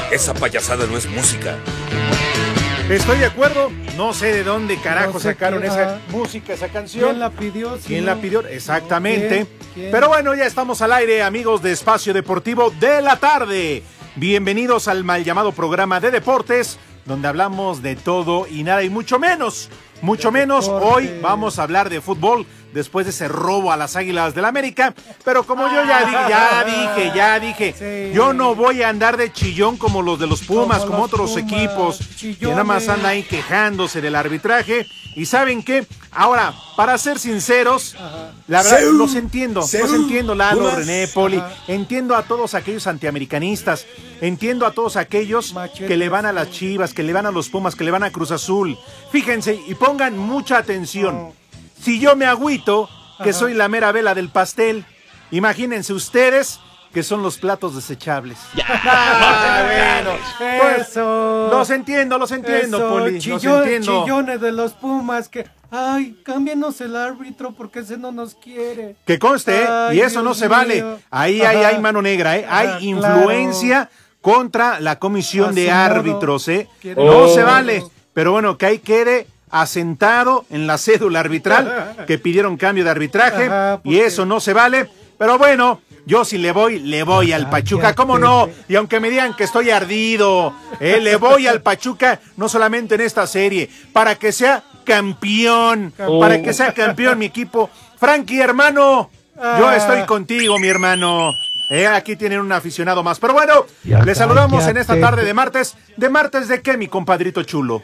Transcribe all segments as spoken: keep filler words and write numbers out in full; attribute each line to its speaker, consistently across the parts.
Speaker 1: Esa payasada no es música.
Speaker 2: Estoy de acuerdo, no sé de dónde carajo
Speaker 3: No sé
Speaker 2: sacaron
Speaker 3: quién,
Speaker 2: esa
Speaker 3: ah,
Speaker 2: música, esa canción.
Speaker 3: ¿Quién la pidió? Si
Speaker 2: ¿Quién
Speaker 3: no?
Speaker 2: la pidió? Exactamente.
Speaker 3: ¿Quién? ¿Quién?
Speaker 2: Pero bueno, ya estamos al aire, amigos de Espacio Deportivo de la Tarde. Bienvenidos al mal llamado programa de deportes, donde hablamos de todo y nada y mucho menos. Mucho
Speaker 3: De
Speaker 2: menos,
Speaker 3: deportes.
Speaker 2: hoy vamos a hablar de fútbol después de ese robo a las Águilas del América. Pero como yo ya, di- ya dije, ya dije,
Speaker 3: Sí.
Speaker 2: yo no voy a andar de chillón como los de los Pumas, como,
Speaker 3: Como los
Speaker 2: otros
Speaker 3: Pumas,
Speaker 2: equipos, que nada más
Speaker 3: chillones.
Speaker 2: andan ahí quejándose del arbitraje. Y ¿saben qué? Ahora, para ser sinceros,
Speaker 3: Ajá.
Speaker 2: la verdad,
Speaker 1: Seú,
Speaker 2: los entiendo,
Speaker 1: Seú,
Speaker 2: los entiendo, Lalo,
Speaker 1: Pumas.
Speaker 2: René, Poli,
Speaker 3: Ajá.
Speaker 2: entiendo a todos aquellos antiamericanistas, entiendo a todos aquellos
Speaker 3: Machetes.
Speaker 2: que le van a las Chivas, que le van a los Pumas, que le van a Cruz Azul. Fíjense y pongan mucha atención.
Speaker 3: No.
Speaker 2: Si yo me agüito, que
Speaker 3: Ajá.
Speaker 2: soy la mera vela del pastel, imagínense ustedes que son los platos desechables. Ah, bueno, pues,
Speaker 3: Eso.
Speaker 2: los entiendo, los entiendo,
Speaker 3: Eso,
Speaker 2: Poli, los
Speaker 3: chillón-
Speaker 2: entiendo.
Speaker 3: Chillones de los Pumas que, ay, cámbianos el árbitro porque ese no nos quiere.
Speaker 2: Que conste, ¿eh?
Speaker 3: Ay,
Speaker 2: Y eso no
Speaker 3: Dios
Speaker 2: se vale.
Speaker 3: mío.
Speaker 2: Ahí
Speaker 3: Ajá.
Speaker 2: hay, hay mano negra, ¿eh?
Speaker 3: Ajá,
Speaker 2: Hay influencia contra la comisión
Speaker 3: A
Speaker 2: de
Speaker 3: su modo.
Speaker 2: árbitros, ¿eh?
Speaker 3: Quiere-
Speaker 2: No
Speaker 1: Oh.
Speaker 2: se vale. Pero bueno, que ahí quede asentado en la cédula arbitral que pidieron cambio de arbitraje
Speaker 3: Ajá,
Speaker 2: y
Speaker 3: porque-
Speaker 2: eso no se vale. Pero bueno, yo si le voy, le voy al Pachuca, ¿cómo no? Y aunque me digan que estoy ardido, ¿eh? Le voy al Pachuca no solamente en esta serie, para que sea campeón, para que sea campeón mi equipo. Frankie, hermano, yo
Speaker 3: Ah.
Speaker 2: estoy contigo, mi hermano. Eh, aquí tienen un aficionado más. Pero bueno,
Speaker 3: Ya
Speaker 2: les saludamos en esta
Speaker 3: cállate.
Speaker 2: tarde de martes. ¿De martes de qué, mi compadrito chulo?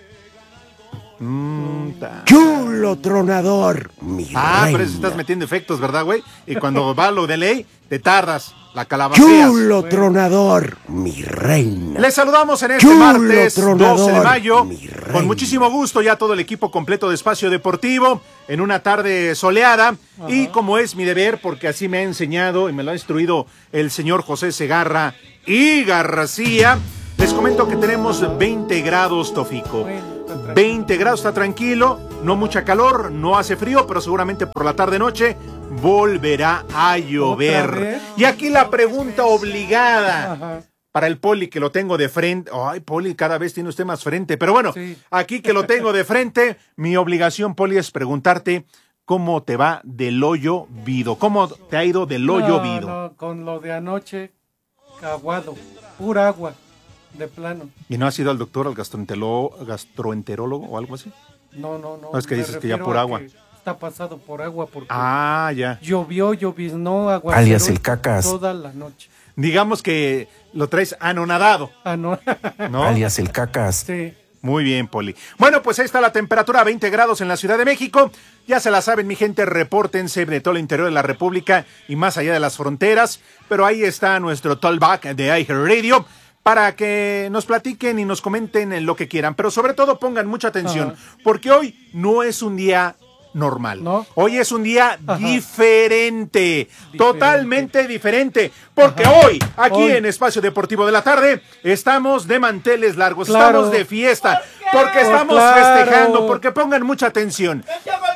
Speaker 2: Mm, ta-
Speaker 4: Chulo tronador, mi
Speaker 2: Ah,
Speaker 4: reina.
Speaker 2: pero eso estás metiendo efectos, ¿verdad, güey? Y cuando va lo de ley, te tardas. La calabaceas.
Speaker 4: Chulo tronador, mi reina.
Speaker 2: Les saludamos en este
Speaker 4: Chulo
Speaker 2: martes
Speaker 4: tronador,
Speaker 2: doce de mayo.
Speaker 4: mi reina.
Speaker 2: Con muchísimo gusto ya todo el equipo completo de Espacio Deportivo en una tarde soleada. Y como es mi deber, porque así me ha enseñado y me lo ha instruido el señor José Segarra y García, les comento que tenemos veinte grados, Tofico.
Speaker 3: Bueno, está tranquilo.
Speaker 2: veinte grados, está tranquilo, no mucha calor, no hace frío, pero seguramente por la tarde-noche volverá a llover.
Speaker 3: vez?
Speaker 2: Y aquí la pregunta obligada
Speaker 3: Ajá.
Speaker 2: para el Poli, que lo tengo de frente. Ay, Poli, cada vez tiene usted más frente. Pero bueno,
Speaker 3: Sí.
Speaker 2: aquí que lo tengo de frente, mi obligación, Poli, es preguntarte cómo te va del hoyo vido. ¿Cómo te ha ido del hoyo
Speaker 3: No,
Speaker 2: vido?
Speaker 3: no, con lo de anoche, aguado, pura agua, de plano.
Speaker 2: ¿Y no has ido al doctor, al gastroentero- gastroenterólogo o algo así?
Speaker 3: No, no, no.
Speaker 2: No, es que
Speaker 3: me
Speaker 2: dices que ya
Speaker 3: refiero
Speaker 2: por
Speaker 3: a
Speaker 2: agua.
Speaker 3: que Está pasado por agua porque
Speaker 2: Ah, ya.
Speaker 3: llovió, lloviznó, agua.
Speaker 4: Alias el cacas.
Speaker 3: Toda la noche.
Speaker 2: Digamos que lo traes anonadado,
Speaker 3: Ah, no.
Speaker 2: ¿no?
Speaker 4: Alias el cacas.
Speaker 3: Sí.
Speaker 2: Muy bien, Poli. Bueno, pues ahí está la temperatura, veinte grados en la Ciudad de México. Ya se la saben, mi gente, repórtense de todo el interior de la República y más allá de las fronteras. Pero ahí está nuestro talkback de iHeartRadio para que nos platiquen y nos comenten en lo que quieran. Pero sobre todo pongan mucha atención,
Speaker 3: Ajá.
Speaker 2: porque hoy no es un día normal.
Speaker 3: ¿No?
Speaker 2: Hoy es un día
Speaker 3: Ajá.
Speaker 2: diferente, totalmente diferente, porque hoy, aquí
Speaker 3: Hoy.
Speaker 2: en Espacio Deportivo de la Tarde, estamos de manteles largos,
Speaker 3: Claro.
Speaker 2: estamos de fiesta, porque
Speaker 3: Pues
Speaker 2: estamos
Speaker 3: claro.
Speaker 2: festejando, porque pongan mucha atención.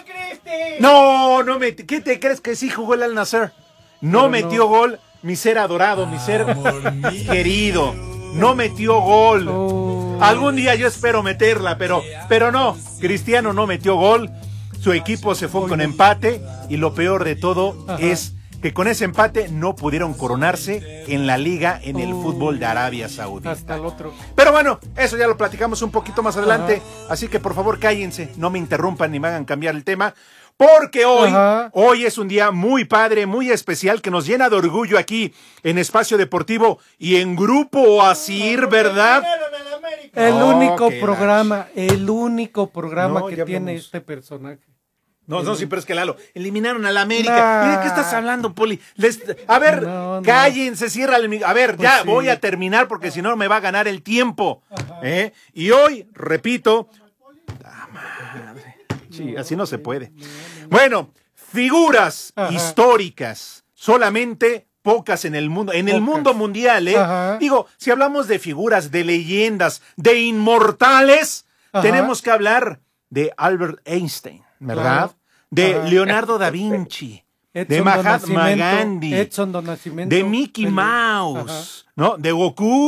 Speaker 2: No, no me, ¿qué te crees que sí jugó el Al Nassr? No
Speaker 3: Pero
Speaker 2: metió
Speaker 3: no.
Speaker 2: gol, mi ser adorado, mi ser querido, no metió gol.
Speaker 3: Oh.
Speaker 2: Algún día yo espero meterla, pero, pero no, Cristiano no metió gol, su equipo se fue con empate y lo peor de todo
Speaker 3: Ajá.
Speaker 2: es que con ese empate no pudieron coronarse en la liga en el
Speaker 3: Oh.
Speaker 2: fútbol de Arabia Saudita.
Speaker 3: Hasta el otro.
Speaker 2: Pero bueno, eso ya lo platicamos un poquito más adelante, así que por favor cállense, no me interrumpan ni me hagan cambiar el tema, porque hoy,
Speaker 3: Ajá.
Speaker 2: hoy es un día muy padre, muy especial, que nos llena de orgullo aquí en Espacio Deportivo y en Grupo Asir, ¿verdad?
Speaker 3: El
Speaker 2: Oh,
Speaker 3: único
Speaker 2: qué
Speaker 3: programa, el único programa
Speaker 2: No,
Speaker 3: que
Speaker 2: ya
Speaker 3: tiene
Speaker 2: hablamos.
Speaker 3: este personaje.
Speaker 2: No, no, sí, pero es que Lalo, eliminaron a la América.
Speaker 3: Nah.
Speaker 2: ¿Y de qué estás hablando, Poli? Les- a ver,
Speaker 3: No, no.
Speaker 2: cállense, cierra el... mi- A ver,
Speaker 3: Pues
Speaker 2: ya
Speaker 3: sí.
Speaker 2: voy a terminar porque si no me va a ganar el tiempo. ¿eh? Y hoy, repito... Ah, madre. Sí, así no se puede. Bueno, figuras
Speaker 3: Ajá.
Speaker 2: históricas, solamente pocas en el mundo, en el
Speaker 3: Pocas.
Speaker 2: mundo mundial, ¿eh?
Speaker 3: Ajá.
Speaker 2: Digo, si hablamos de figuras, de leyendas, de inmortales,
Speaker 3: Ajá.
Speaker 2: tenemos que hablar de Albert Einstein, ¿verdad?
Speaker 3: Claro.
Speaker 2: De
Speaker 3: Ajá.
Speaker 2: Leonardo da Vinci, de
Speaker 3: Edson
Speaker 2: Mahatma
Speaker 3: Nascimento,
Speaker 2: Gandhi,
Speaker 3: Edson do Nascimento,
Speaker 2: de Mickey
Speaker 3: Pelé.
Speaker 2: Mouse, ¿no? De Goku,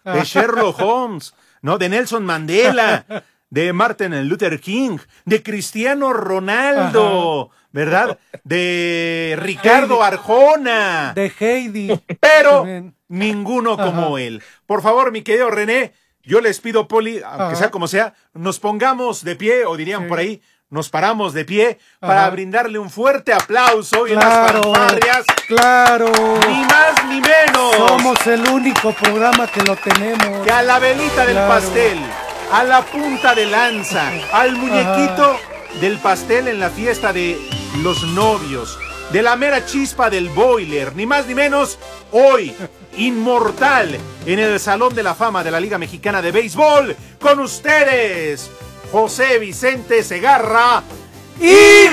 Speaker 2: de Sherlock Holmes, ¿no? De Nelson Mandela, de Martin Luther King, de Cristiano Ronaldo, ajá, ¿verdad? De Ricardo Heidi. Arjona.
Speaker 3: De Heidi.
Speaker 2: Pero también. Ninguno como ajá. él. Por favor, mi querido René, yo les pido, Poli, aunque ajá. sea como sea, nos pongamos de pie, o dirían sí. por ahí, nos paramos de pie para ajá. brindarle un fuerte aplauso y
Speaker 3: claro,
Speaker 2: unas fanfarrias.
Speaker 3: Claro.
Speaker 2: Ni más ni menos.
Speaker 3: Somos el único programa que lo tenemos.
Speaker 2: Que a la velita del claro. pastel, a la punta de lanza, al muñequito ajá. del pastel en la fiesta de los novios, de la mera chispa del boiler, ni más ni menos, hoy, inmortal, en el Salón de la Fama de la Liga Mexicana de Béisbol, con ustedes, José Vicente Segarra y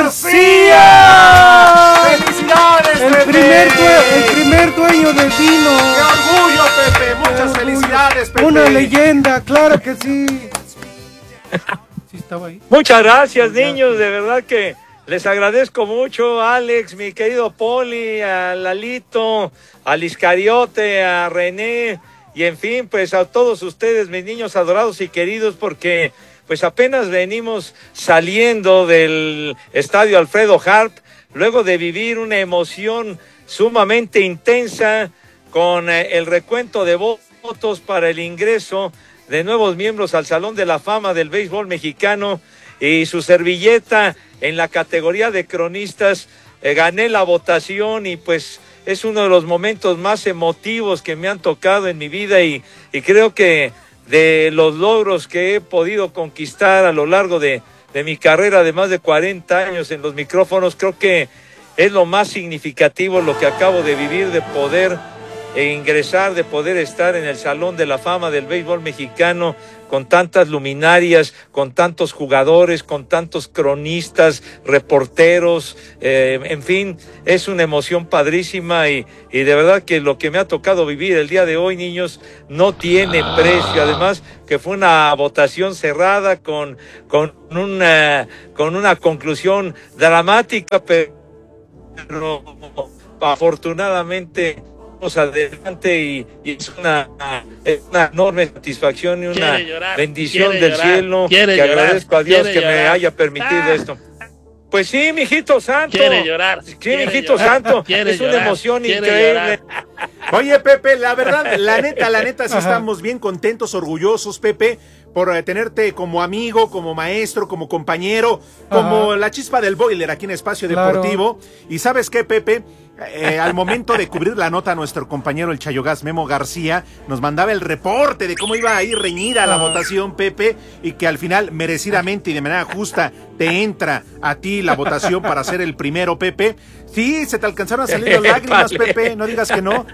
Speaker 2: García. ¡Felicidades,
Speaker 3: el
Speaker 2: Pepe!
Speaker 3: Primer el primer dueño del vino.
Speaker 2: ¡Qué orgullo, Pepe! Muchas orgullo. Felicidades, Pepe.
Speaker 3: Una leyenda, claro que sí. Sí estaba ahí.
Speaker 5: Muchas gracias, niños, de verdad que les agradezco mucho, Alex, mi querido Poli, a Lalito, al Iscariote, a René, y en fin, pues a todos ustedes, mis niños adorados y queridos, porque pues apenas venimos saliendo del estadio Alfredo Harp, luego de vivir una emoción sumamente intensa con eh, el recuento de votos para el ingreso de nuevos miembros al Salón de la Fama del Béisbol Mexicano, y su servilleta en la categoría de cronistas, eh, gané la votación, y pues es uno de los momentos más emotivos que me han tocado en mi vida, y, y creo que de los logros que he podido conquistar a lo largo de, de mi carrera de más de cuarenta años en los micrófonos, creo que es lo más significativo lo que acabo de vivir, de poder e ingresar, de poder estar en el Salón de la Fama del Béisbol Mexicano, con tantas luminarias, con tantos jugadores, con tantos cronistas, reporteros, eh, en fin, es una emoción padrísima, y, y de verdad que lo que me ha tocado vivir el día de hoy, niños, no tiene precio. Además que fue una votación cerrada con, con, una, con una conclusión dramática, pero afortunadamente adelante, y, y es una, una enorme satisfacción y una llorar, bendición del llorar, cielo, que llorar, agradezco a Dios que llorar. me haya permitido ah. esto. Pues sí, mijito santo.
Speaker 6: Quiere llorar.
Speaker 5: Sí, mijito llorar, santo. Es llorar, una emoción increíble.
Speaker 2: Llorar. Oye, Pepe, la verdad, la neta, la neta, sí Ajá. estamos bien contentos, orgullosos, Pepe, por eh, tenerte como amigo, como maestro, como compañero, como Ajá. la chispa del boiler aquí en Espacio claro. Deportivo. Y ¿sabes qué, Pepe? Eh, al momento de cubrir la nota, nuestro compañero el Chayogás Memo García nos mandaba el reporte de cómo iba a ir reñida la votación, Pepe, y que al final, merecidamente y de manera justa, te entra a ti la votación para ser el primero, Pepe. Sí, se te alcanzaron a salir las lágrimas, Pepe, no digas que no.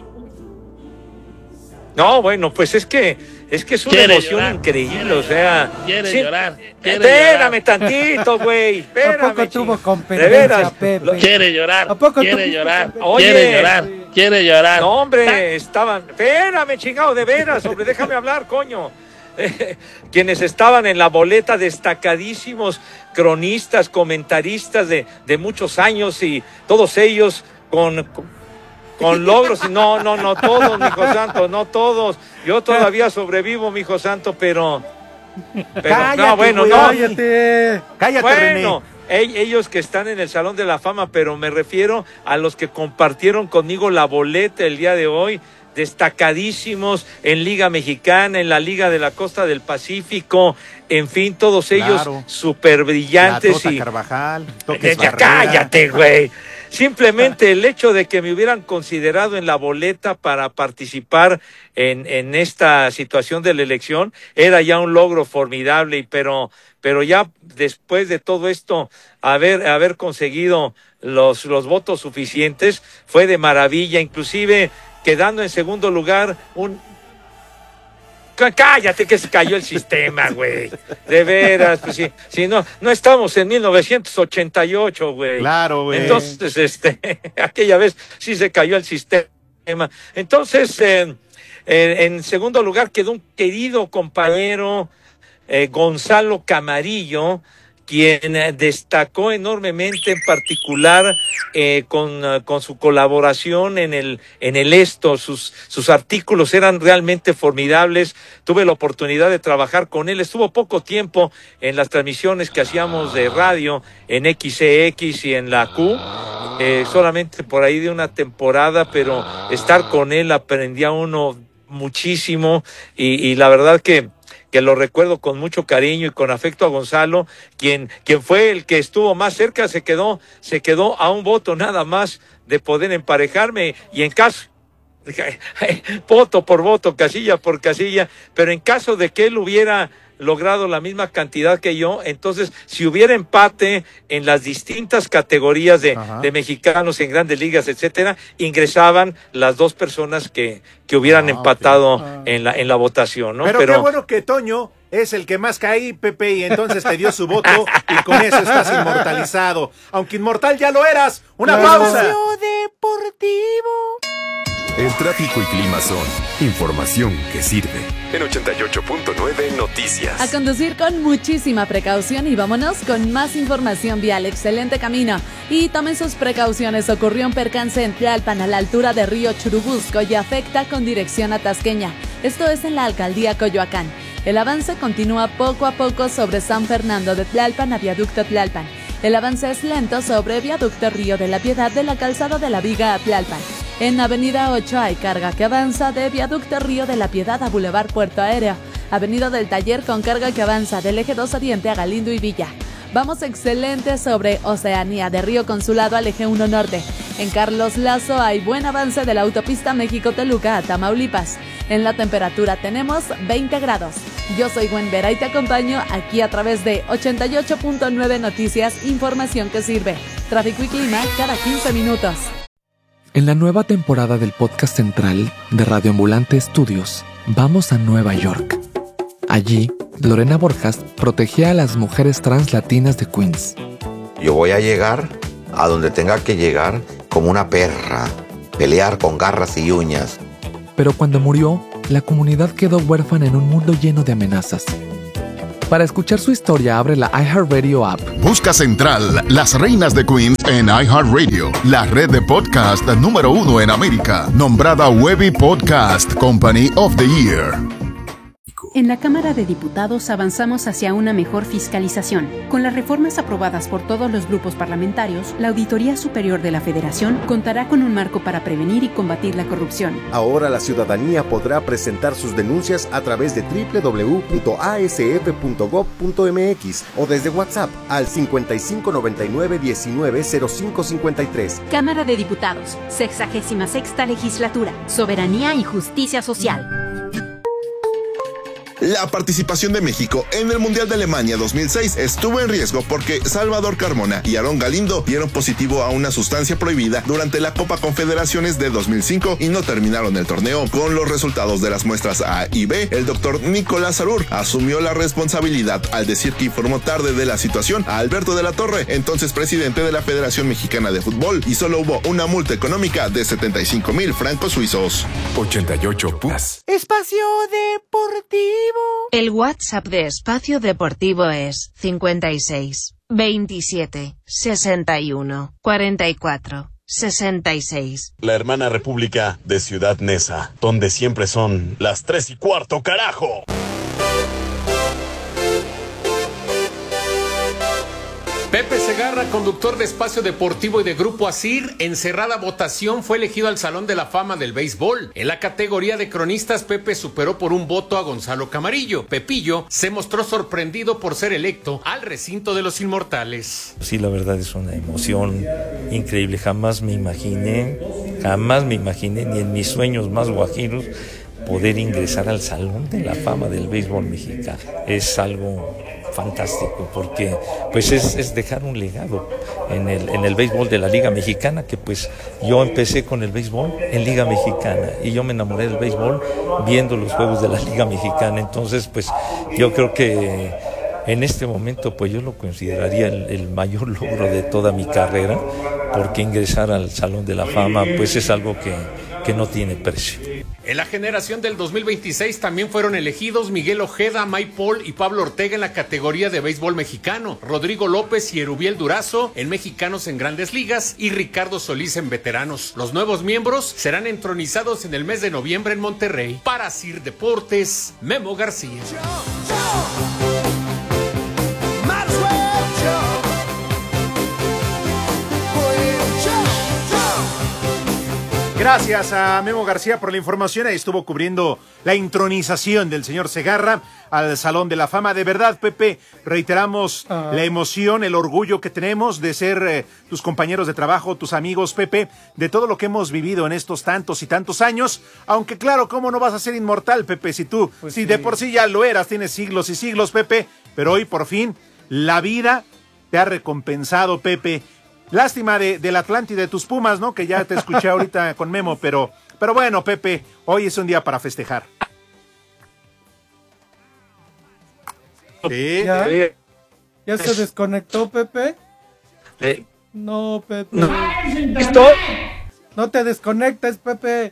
Speaker 5: No, bueno, pues es que es que es una quiere emoción llorar, increíble, quiere, o sea,
Speaker 6: quiere
Speaker 5: sí,
Speaker 6: llorar, quiere
Speaker 5: espérame
Speaker 6: llorar.
Speaker 5: tantito, güey, espérame.
Speaker 3: ¿A poco tuvo competencia, Pepe?
Speaker 6: Quiere llorar,
Speaker 3: ¿A poco
Speaker 6: quiere llorar,
Speaker 5: Oye,
Speaker 6: quiere llorar, quiere llorar.
Speaker 5: No, hombre, estaban, espérame, chingado, de veras, hombre, déjame hablar, coño. Eh, quienes estaban en la boleta, destacadísimos cronistas, comentaristas de, de muchos años, y todos ellos con, con Con logros, no, no, no todos, mijo santo, no todos. Yo todavía sobrevivo, mijo santo, pero... pero
Speaker 2: cállate,
Speaker 5: no, bueno,
Speaker 2: güey,
Speaker 5: no.
Speaker 2: Cállate, cállate,
Speaker 5: bueno,
Speaker 2: René.
Speaker 5: Ellos que están en el Salón de la Fama, pero me refiero a los que compartieron conmigo la boleta el día de hoy, destacadísimos en Liga Mexicana, en la Liga de la Costa del Pacífico, en fin, todos ellos
Speaker 2: claro.
Speaker 5: súper brillantes.
Speaker 2: La Tota
Speaker 5: y
Speaker 2: Carvajal,
Speaker 5: Toques ya, cállate, güey. Simplemente el hecho de que me hubieran considerado en la boleta para participar en, en esta situación de la elección era ya un logro formidable, y pero, pero ya después de todo esto, haber, haber conseguido los, los votos suficientes fue de maravilla, inclusive quedando en segundo lugar un... Cállate que se cayó el sistema, güey. De veras, pues sí. Si no, no estamos en mil novecientos ochenta y ocho, güey.
Speaker 2: Claro, güey.
Speaker 5: Entonces, este, aquella vez sí se cayó el sistema. Entonces, eh, en, en segundo lugar quedó un querido compañero, eh, Gonzalo Camarillo, quien destacó enormemente, en particular eh, con, con su colaboración en el, en el Esto. Sus, sus artículos eran realmente formidables. Tuve la oportunidad de trabajar con él. Estuvo poco tiempo en las transmisiones que hacíamos de radio en X C X y en la Q, eh, solamente por ahí de una temporada, pero estar con él aprendía uno muchísimo y, y la verdad que que lo recuerdo con mucho cariño y con afecto a Gonzalo, quien, quien fue el que estuvo más cerca, se quedó, se quedó a un voto nada más de poder emparejarme, y en caso, voto por voto, casilla por casilla, pero en caso de que él hubiera logrado la misma cantidad que yo, entonces si hubiera empate en las distintas categorías de, de mexicanos en grandes ligas, etcétera, ingresaban las dos personas que, que hubieran ah, empatado okay. ah. en la en la votación, ¿no?
Speaker 2: Pero, Pero qué bueno que Toño es el que más cae, Pepe, y entonces te dio su voto y con eso estás inmortalizado. Aunque inmortal ya lo eras. Una
Speaker 4: claro.
Speaker 2: pausa.
Speaker 7: Deportivo.
Speaker 8: El tráfico y clima son información que sirve. En ochenta y ocho punto nueve Noticias.
Speaker 9: A conducir con muchísima precaución y vámonos con más información vial. Excelente camino. Y tomen sus precauciones. Ocurrió un percance en Tlalpan a la altura de Río Churubusco y afecta con dirección a Tasqueña. Esto es en la alcaldía Coyoacán. El avance continúa poco a poco sobre San Fernando de Tlalpan a Viaducto Tlalpan. El avance es lento sobre Viaducto Río de la Piedad de la calzada de la Viga a Tlalpan. En Avenida ocho hay carga que avanza de Viaducto Río de la Piedad a Boulevard Puerto Aéreo. Avenida del Taller con carga que avanza del Eje dos Oriente a Galindo y Villa. Vamos excelente sobre Oceanía de Río Consulado al Eje uno Norte. En Carlos Lazo hay buen avance de la autopista México-Toluca a Tamaulipas. En la temperatura tenemos veinte grados. Yo soy Gwen Vera y te acompaño aquí a través de ochenta y ocho punto nueve Noticias, información que sirve. Tráfico y clima cada quince minutos.
Speaker 10: En la nueva temporada del podcast central de Radio Ambulante Estudios, vamos a Nueva York. Allí, Lorena Borjas protegía a las mujeres trans latinas de Queens.
Speaker 11: Yo voy a llegar a donde tenga que llegar como una perra, pelear con garras y uñas.
Speaker 10: Pero cuando murió, la comunidad quedó huérfana en un mundo lleno de amenazas. Para escuchar su historia, abre la iHeartRadio app.
Speaker 12: Busca Central, las reinas de Queens en iHeartRadio, la red de podcast número uno en América, nombrada Webby Podcast Company of the Year.
Speaker 13: En la Cámara de Diputados avanzamos hacia una mejor fiscalización. Con las reformas aprobadas por todos los grupos parlamentarios, la Auditoría Superior de la Federación contará con un marco para prevenir y combatir la corrupción.
Speaker 14: Ahora la ciudadanía podrá presentar sus denuncias a través de doble u doble u doble u punto a s f punto gob punto m x o desde WhatsApp al cincuenta y cinco noventa y nueve diecinueve cero cinco cincuenta y tres.
Speaker 13: Cámara de Diputados, sexagésima sexta Legislatura, Soberanía y Justicia Social.
Speaker 15: La participación de México en el Mundial de Alemania dos mil seis estuvo en riesgo porque Salvador Carmona y Aarón Galindo dieron positivo a una sustancia prohibida durante la Copa Confederaciones de dos mil cinco y no terminaron el torneo. Con los resultados de las muestras A y B, el doctor Nicolás Arur asumió la responsabilidad al decir que informó tarde de la situación a Alberto de la Torre, entonces presidente de la Federación Mexicana de Fútbol, y solo hubo una multa económica de setenta y cinco mil francos suizos.
Speaker 8: ochenta y ocho Plus.
Speaker 7: Espacio Deportivo.
Speaker 16: El WhatsApp de Espacio Deportivo es cincuenta y seis, veintisiete, sesenta y uno, cuarenta y cuatro, sesenta y seis.
Speaker 17: La hermana república de Ciudad Neza, donde siempre son las tres y cuarto, carajo.
Speaker 18: Pepe Segarra, conductor de Espacio Deportivo y de Grupo Asir, en cerrada votación fue elegido al Salón de la Fama del Béisbol. En la categoría de cronistas, Pepe superó por un voto a Gonzalo Camarillo. Pepillo se mostró sorprendido por ser electo al recinto de los inmortales.
Speaker 19: Sí, la verdad es una emoción increíble. Jamás me imaginé, jamás me imaginé, ni en mis sueños más guajiros, poder ingresar al Salón de la Fama del Béisbol mexicano. Es algo fantástico porque pues es, es dejar un legado en el, en el béisbol de la Liga Mexicana, que pues yo empecé con el béisbol en Liga Mexicana y yo me enamoré del béisbol viendo los juegos de la Liga Mexicana. Entonces pues yo creo que en este momento pues yo lo consideraría el, el mayor logro de toda mi carrera, porque ingresar al Salón de la Fama pues es algo que, que no tiene precio.
Speaker 18: En la generación del dos mil veintiséis también fueron elegidos Miguel Ojeda, Mike Paul y Pablo Ortega en la categoría de béisbol mexicano, Rodrigo López y Erubiel Durazo en mexicanos en grandes ligas y Ricardo Solís en veteranos. Los nuevos miembros serán entronizados en el mes de noviembre en Monterrey. Para Sir Deportes, Memo García.
Speaker 2: Gracias a Memo García por la información. Ahí estuvo cubriendo la intronización del señor Segarra al Salón de la Fama. De verdad, Pepe, reiteramos ah. la emoción, el orgullo que tenemos de ser eh, tus compañeros de trabajo, tus amigos, Pepe, de todo lo que hemos vivido en estos tantos y tantos años. Aunque claro, ¿cómo no vas a ser inmortal, Pepe? Si tú, pues si sí. de por sí ya lo eras, tienes siglos y siglos, Pepe, pero hoy por fin la vida te ha recompensado, Pepe. Lástima de, del Atlántida de tus Pumas, ¿no? Que ya te escuché ahorita con Memo, pero, pero bueno, Pepe, hoy es un día para festejar.
Speaker 3: ¿Sí? ¿Ya? ¿Ya se desconectó, Pepe?
Speaker 5: Sí.
Speaker 3: No, Pepe.
Speaker 5: No. ¿Listo?
Speaker 3: No te desconectes, Pepe.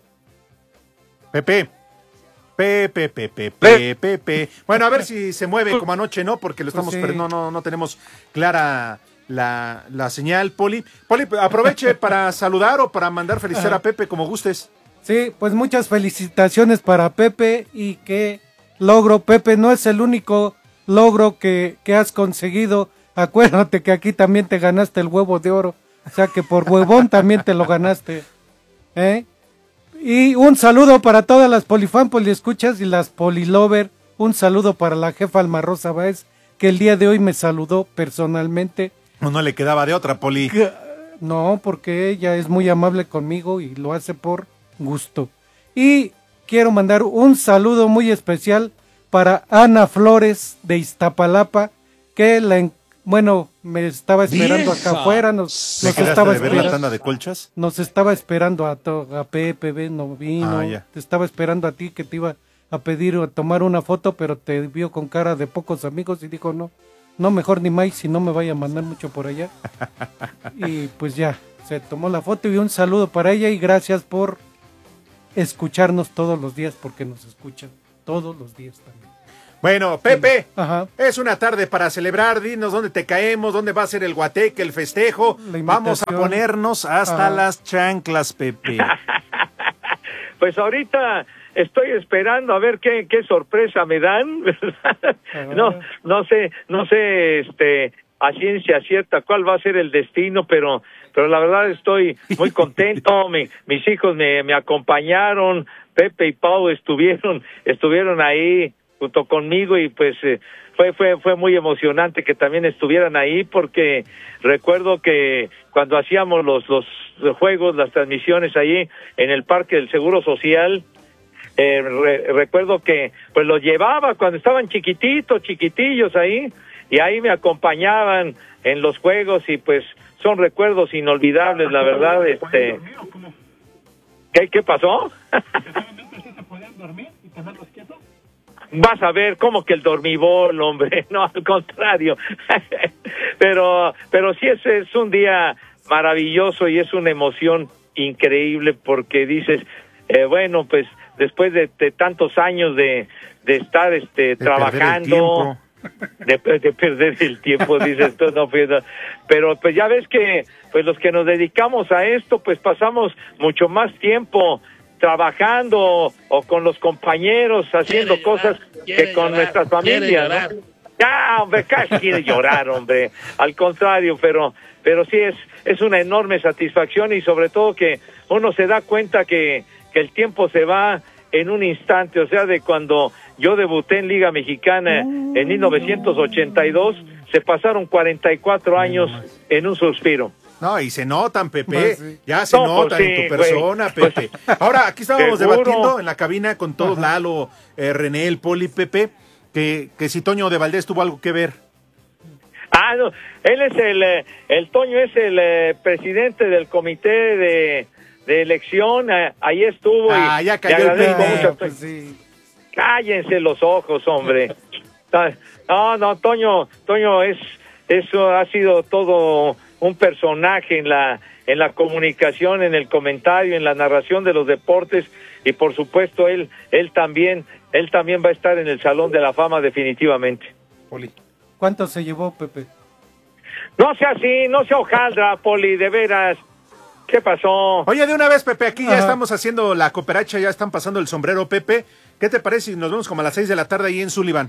Speaker 2: Pepe. Pepe, Pepe, Pepe, Pepe. Bueno, a ver si se mueve como anoche, ¿no? Porque lo estamos pues sí. per- no, no, no tenemos clara la, la señal, Poli. Poli, aproveche para saludar o para mandar felicitar a Pepe, como gustes.
Speaker 3: Sí, pues muchas felicitaciones para Pepe y qué logro, Pepe, no es el único logro que, que has conseguido. Acuérdate que aquí también te ganaste el huevo de oro, o sea que por huevón también te lo ganaste, ¿eh? Y un saludo para todas las polifan, poliescuchas y las polilover. Un saludo para la jefa Alma Rosa Báez, que el día de hoy me saludó personalmente.
Speaker 2: No, no le quedaba de otra, Poli.
Speaker 3: No, porque ella es muy amable conmigo y lo hace por gusto. Y quiero mandar un saludo muy especial para Ana Flores de Iztapalapa, que la, bueno, me estaba esperando Vieja. acá afuera. Nos,
Speaker 2: ¿Le
Speaker 3: nos
Speaker 2: quedaste
Speaker 3: estaba
Speaker 2: de ver
Speaker 3: esperando,
Speaker 2: la tanda de colchas?
Speaker 3: Nos estaba esperando a, to, a Pepe, ve, no vino. Ah, te estaba esperando a ti que te iba a pedir a tomar una foto, pero te vio con cara de pocos amigos y dijo no, no mejor ni más, si no me vaya a mandar mucho por allá. Y pues ya, se tomó la foto y un saludo para ella y gracias por escucharnos todos los días, porque nos escuchan todos los días también.
Speaker 2: Bueno, Pepe,
Speaker 3: Ajá.
Speaker 2: es una tarde para celebrar, dinos dónde te caemos, dónde va a ser el guateque, el festejo. Vamos a ponernos hasta Ajá. las chanclas, Pepe.
Speaker 5: Pues ahorita estoy esperando a ver qué, qué sorpresa me dan, ¿verdad? No, no sé, no sé, este, a ciencia cierta cuál va a ser el destino, pero, pero la verdad estoy muy contento. Mi, mis hijos me, me acompañaron, Pepe y Pau estuvieron, estuvieron ahí junto conmigo y pues eh, fue fue fue muy emocionante que también estuvieran ahí, porque recuerdo que cuando hacíamos los los juegos, las transmisiones ahí en el Parque del Seguro Social, eh, re, recuerdo que pues los llevaba cuando estaban chiquititos, chiquitillos ahí, y ahí me acompañaban en los juegos y pues son recuerdos inolvidables, la verdad. Este, ¿qué qué pasó? Vas a ver cómo que el dormibol, hombre, no, al contrario. pero pero sí es, es un día maravilloso y es una emoción increíble, porque dices, eh, bueno, pues después de, de tantos años de, de estar este de trabajando, de, de perder el tiempo, dices tú, no, pues, pero pues ya ves que pues los que nos dedicamos a esto, pues pasamos mucho más tiempo trabajando o con los compañeros haciendo llorar, cosas que con llorar, nuestras familias, ¿no? Ya, hombre, casi quiere llorar, hombre. Al contrario, pero pero sí es es una enorme satisfacción y sobre todo que uno se da cuenta que que el tiempo se va en un instante, o sea, de cuando yo debuté en Liga Mexicana en mil novecientos ochenta y dos, se pasaron cuarenta y cuatro años en un suspiro.
Speaker 2: No, y se notan, Pepe,
Speaker 3: pues sí.
Speaker 2: ya se
Speaker 5: no,
Speaker 2: notan
Speaker 5: pues sí,
Speaker 2: en tu persona,
Speaker 5: güey.
Speaker 2: Pepe. Ahora, aquí estábamos
Speaker 5: ¿Seguro?
Speaker 2: debatiendo en la cabina con todos, Ajá. Lalo, eh, René, el Poli, Pepe, que, que si Toño de Valdés tuvo algo que ver.
Speaker 5: Ah, no, él es el, eh, el Toño es el eh, presidente del comité de, de elección, eh, ahí estuvo.
Speaker 2: Ah,
Speaker 5: y
Speaker 2: ya cayó el
Speaker 5: mucho.
Speaker 3: Pues sí.
Speaker 5: Cállense los ojos, hombre. No, no, Toño, Toño es, eso ha sido todo un personaje en la, en la comunicación, en el comentario, en la narración de los deportes. y por supuesto él, él también, él también va a estar en el Salón de la Fama definitivamente.
Speaker 2: Poli.
Speaker 3: ¿Cuánto se llevó, Pepe?
Speaker 5: No sea así, no sea hojaldra, Poli, de veras. ¿Qué pasó?
Speaker 2: Oye, de una vez, Pepe, aquí
Speaker 3: Ajá.
Speaker 2: ya estamos haciendo la cooperacha, ya están pasando el sombrero, Pepe. ¿Qué te parece si nos vemos como a las seis de la tarde ahí en Sullivan?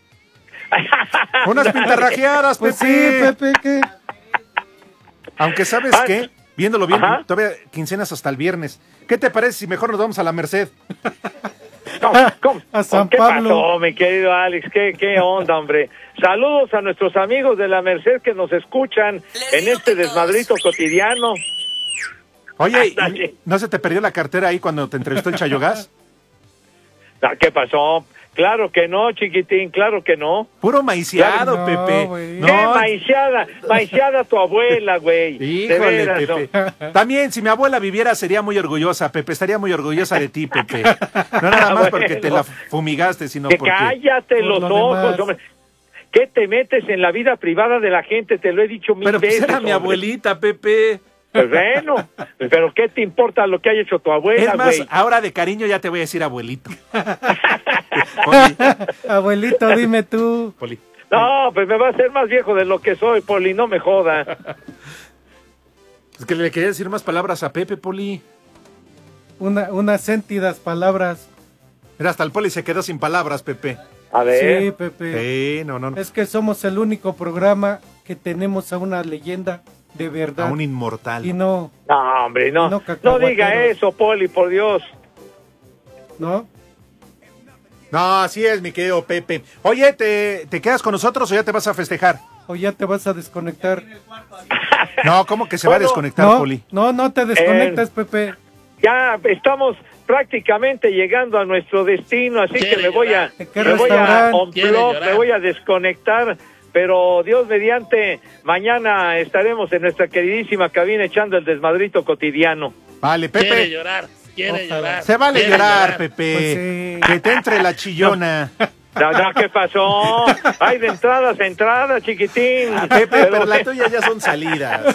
Speaker 2: Unas pintarrajeadas,
Speaker 3: Pues
Speaker 2: Pepe.
Speaker 3: sí, Pepe, ¿qué?
Speaker 2: Aunque, ¿sabes
Speaker 5: Ah,
Speaker 2: qué? Viéndolo bien,
Speaker 5: ajá.
Speaker 2: todavía quincenas hasta el viernes. ¿Qué te parece si mejor nos vamos a la Merced?
Speaker 5: ¿Cómo, cómo?
Speaker 3: A San
Speaker 5: ¿Qué
Speaker 3: Pablo.
Speaker 5: pasó, mi querido Alex? ¿Qué, qué onda, hombre? Saludos a nuestros amigos de la Merced que nos escuchan en este desmadrito cotidiano.
Speaker 2: Oye,
Speaker 5: Ándale.
Speaker 2: ¿y ¿no se te perdió la cartera ahí cuando te entrevistó el Chayogás?
Speaker 5: Ah, ¿qué pasó? Claro que no, chiquitín, claro que no.
Speaker 2: Puro maiciado,
Speaker 3: No,
Speaker 2: Pepe.
Speaker 3: güey.
Speaker 2: No,
Speaker 5: ¿Qué maiciada? Maiciada tu abuela, güey. De
Speaker 2: Híjole,
Speaker 5: veras,
Speaker 2: Pepe.
Speaker 5: no.
Speaker 2: También, si mi abuela viviera, sería muy orgullosa, Pepe. Estaría muy orgullosa de ti, Pepe. No nada más porque te la fumigaste, sino
Speaker 5: Que
Speaker 2: porque...
Speaker 5: cállate
Speaker 3: Por
Speaker 5: los
Speaker 3: lo
Speaker 5: ojos,
Speaker 3: demás.
Speaker 5: hombre. ¿Qué te metes en la vida privada de la gente? Te lo he dicho mil
Speaker 2: Pero pues
Speaker 5: veces.
Speaker 2: era mi
Speaker 5: hombre.
Speaker 2: abuelita, Pepe.
Speaker 5: Pues bueno, pero ¿qué te importa lo que haya hecho tu abuela,
Speaker 2: Es más,
Speaker 5: güey?
Speaker 2: ahora de cariño ya te voy a decir abuelito. Poli,
Speaker 3: Abuelito, dime tú.
Speaker 2: Poli.
Speaker 5: No, pues me va a hacer más viejo de lo que soy, Poli, no me joda.
Speaker 2: Es que le quería decir más palabras a Pepe, Poli.
Speaker 3: Una, unas sentidas palabras.
Speaker 2: Mira, hasta el Poli se quedó sin palabras, Pepe.
Speaker 5: A ver.
Speaker 3: Sí, Pepe.
Speaker 2: Sí, no, no, no.
Speaker 3: Es que somos el único programa que tenemos a una leyenda de verdad.
Speaker 2: A un inmortal.
Speaker 3: Y no,
Speaker 5: No, hombre, no.
Speaker 3: No,
Speaker 5: No,
Speaker 3: cacahuateros.
Speaker 5: diga eso, Poli, por Dios.
Speaker 3: ¿no?
Speaker 2: No, así es, mi querido Pepe. Oye, ¿te, ¿te quedas con nosotros o ya te vas a festejar?
Speaker 3: O ya te vas a desconectar.
Speaker 2: No, ¿cómo que se va a
Speaker 5: Bueno,
Speaker 2: desconectar,
Speaker 3: No,
Speaker 2: Poli?
Speaker 3: no, no te desconectas,
Speaker 5: Eh,
Speaker 3: Pepe.
Speaker 5: Ya estamos prácticamente llegando a nuestro destino, así que
Speaker 6: Quiere
Speaker 5: me voy a,
Speaker 6: llorar.
Speaker 3: ¿En qué
Speaker 5: me voy a
Speaker 3: restaurante?
Speaker 6: Quiere
Speaker 5: unplug,
Speaker 6: llorar.
Speaker 5: me voy a desconectar, pero Dios mediante, mañana estaremos en nuestra queridísima cabina echando el desmadrito cotidiano.
Speaker 2: Vale,
Speaker 6: Quiere
Speaker 2: Pepe.
Speaker 6: llorar, quiere
Speaker 3: Ojalá.
Speaker 6: llorar.
Speaker 2: Se vale
Speaker 6: quiere
Speaker 2: llorar, Pepe.
Speaker 3: Pues sí.
Speaker 2: Que te entre la chillona.
Speaker 5: No, no, ¿qué pasó? Hay de entradas a entradas, chiquitín.
Speaker 2: Pepe, pero la tuya ya son salidas.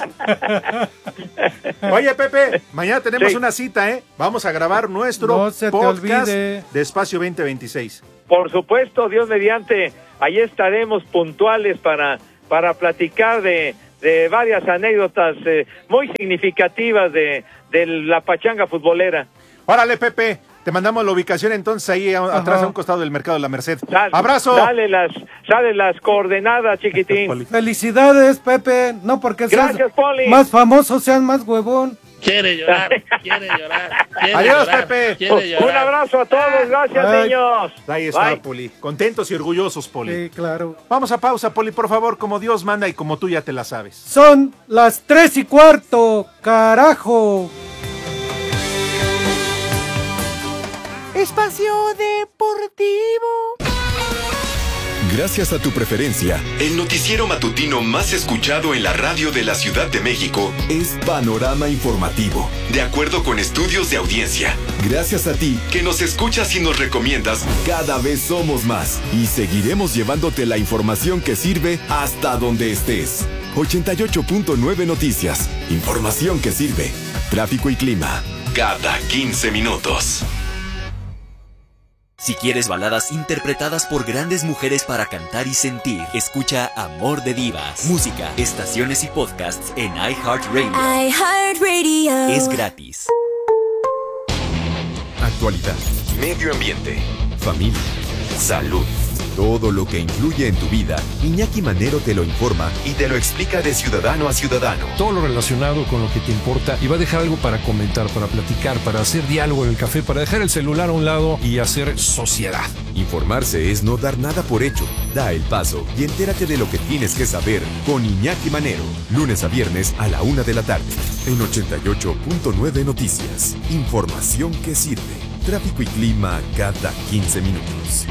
Speaker 2: Oye, Pepe, mañana tenemos
Speaker 5: Sí.
Speaker 2: una cita, ¿eh? Vamos a grabar nuestro
Speaker 3: No se te
Speaker 2: podcast
Speaker 3: olvide.
Speaker 2: de Espacio veinte veintiséis.
Speaker 5: Por supuesto, Dios mediante, ahí estaremos puntuales para, para platicar de, de varias anécdotas eh, muy significativas de, de la pachanga futbolera.
Speaker 2: Órale, Pepe, te mandamos la ubicación entonces ahí a- atrás a un costado del Mercado de la Merced.
Speaker 5: Dale,
Speaker 2: ¡Abrazo!
Speaker 5: Dale las, dale las coordenadas, chiquitín.
Speaker 3: Felicidades, Pepe. No porque seas
Speaker 5: Gracias, Poli.
Speaker 3: más famoso, seas más huevón.
Speaker 6: Quiere llorar, quiere llorar. Quiere
Speaker 2: Adiós,
Speaker 6: llorar,
Speaker 2: Pepe.
Speaker 6: Quiere llorar.
Speaker 5: Un abrazo a todos, gracias,
Speaker 3: Bye.
Speaker 5: niños.
Speaker 2: Ahí está,
Speaker 5: Bye.
Speaker 2: Poli. Contentos y orgullosos, Poli.
Speaker 3: Sí, claro.
Speaker 2: Vamos a pausa, Poli, por favor, como Dios manda y como tú ya te la sabes.
Speaker 3: Son las tres y cuarto, carajo.
Speaker 7: Espacio Deportivo.
Speaker 8: Gracias a tu preferencia, el noticiero matutino más escuchado en la radio de la Ciudad de México es Panorama Informativo, de acuerdo con estudios de audiencia. Gracias a ti, que nos escuchas y nos recomiendas, cada vez somos más y seguiremos llevándote la información que sirve hasta donde estés. ochenta y ocho punto nueve Noticias, información que sirve. Tráfico y clima, cada quince minutos.
Speaker 20: Si quieres baladas interpretadas por grandes mujeres para cantar y sentir, escucha Amor de Divas. Música, estaciones y podcasts en iHeartRadio.
Speaker 21: iHeartRadio.
Speaker 20: Es gratis.
Speaker 8: Actualidad, medio ambiente, familia, salud. Todo lo que influye en tu vida, Iñaki Manero te lo informa y te lo explica de ciudadano a ciudadano.
Speaker 22: Todo lo relacionado con lo que te importa y va a dejar algo para comentar, para platicar, para hacer diálogo en el café, para dejar el celular a un lado y hacer sociedad.
Speaker 8: Informarse es no dar nada por hecho. Da el paso y entérate de lo que tienes que saber con Iñaki Manero. Lunes a viernes a la una de la tarde. En ochenta y ocho punto nueve Noticias. Información que sirve. Tráfico y clima cada quince minutos.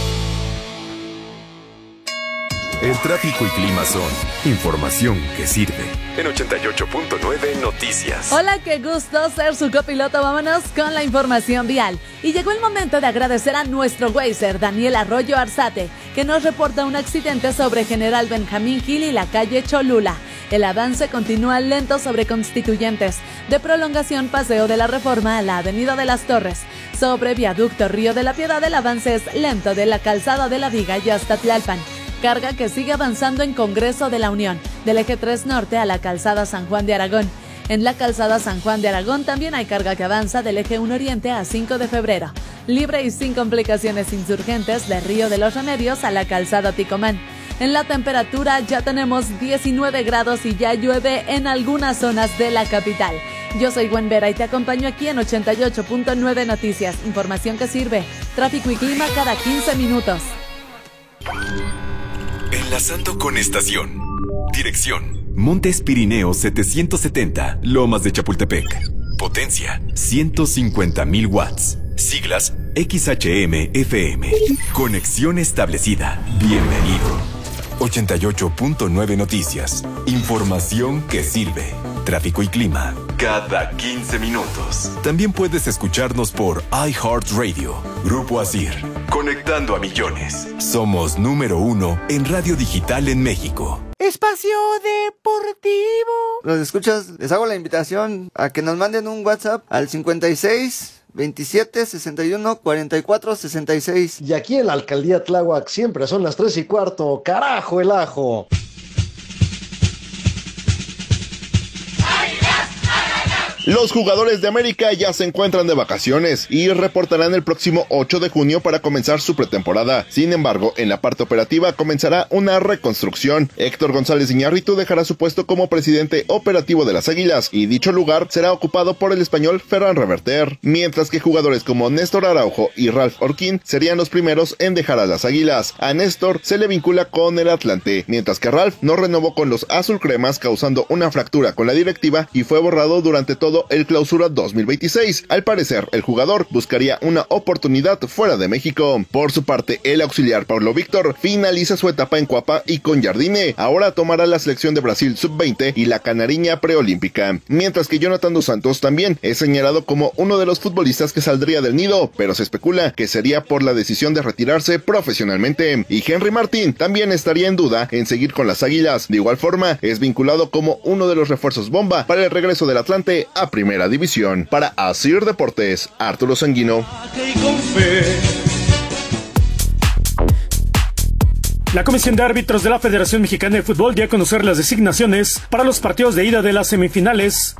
Speaker 8: El tráfico y clima son información que sirve. En ochenta y ocho punto nueve Noticias.
Speaker 9: Hola, qué gusto ser su copiloto. Vámonos con la información vial. Y llegó el momento de agradecer a nuestro Wazer, Daniel Arroyo Arzate, que nos reporta un accidente sobre General Benjamín Gil y la calle Cholula. El avance continúa lento sobre Constituyentes, de Prolongación Paseo de la Reforma a la Avenida de las Torres. Sobre Viaducto Río de la Piedad el avance es lento de la Calzada de la Viga y hasta Tlalpan. Carga que sigue avanzando en Congreso de la Unión, del eje tres Norte a la Calzada San Juan de Aragón. En la Calzada San Juan de Aragón también hay carga que avanza del eje uno Oriente a cinco de febrero. Libre y sin complicaciones Insurgentes de Río de los Remedios a la Calzada Ticomán. En la temperatura ya tenemos diecinueve grados y ya llueve en algunas zonas de la capital. Yo soy Gwen Vera y te acompaño aquí en ochenta y ocho punto nueve Noticias. Información que sirve. Tráfico y clima cada quince minutos.
Speaker 8: Enlazando con estación. Dirección: Montes Pirineos setecientos setenta, Lomas de Chapultepec. Potencia: ciento cincuenta mil watts. Siglas: X H M F M. Conexión establecida. Bienvenido. ochenta y ocho punto nueve Noticias. Información que sirve. Tráfico y clima cada quince minutos. También puedes escucharnos por iHeartRadio. Grupo Asir. Conectando a millones. Somos número uno en radio digital en México.
Speaker 7: Espacio Deportivo.
Speaker 1: Los escuchas, les hago la invitación a que nos manden un WhatsApp al cincuenta y seis, veintisiete, sesenta y uno, cuarenta y cuatro, sesenta y seis.
Speaker 4: Y aquí en la Alcaldía Tláhuac siempre son las tres y cuarto. ¡Carajo el ajo!
Speaker 15: Los jugadores de América ya se encuentran de vacaciones y reportarán el próximo ocho de junio para comenzar su pretemporada. Sin embargo, en la parte operativa comenzará una reconstrucción. Héctor González Iñárritu dejará su puesto como presidente operativo de las Águilas y dicho lugar será ocupado por el español Ferran Reverter, mientras que jugadores como Néstor Araujo y Ralph Orquín serían los primeros en dejar a las Águilas. A Néstor se le vincula con el Atlante, mientras que Ralph no renovó con los azulcremas, causando una fractura con la directiva y fue borrado durante todo el Clausura dos mil veintiséis. Al parecer, el jugador buscaría una oportunidad fuera de México. Por su parte, el auxiliar Paulo Víctor finaliza su etapa en Cuapa y con Jardine. Ahora tomará la selección de Brasil sub veinte y la canariña preolímpica. Mientras que Jonathan dos Santos también es señalado como uno de los futbolistas que saldría del nido, pero se especula que sería por la decisión de retirarse profesionalmente. Y Henry Martín también estaría en duda en seguir con las Águilas. De igual forma, es vinculado como uno de los refuerzos bomba para el regreso del Atlante a Primera División. Para Asir Deportes, Arturo Sanguino.
Speaker 23: La Comisión de Árbitros de la Federación Mexicana de Fútbol dio a conocer las designaciones para los partidos de ida de las semifinales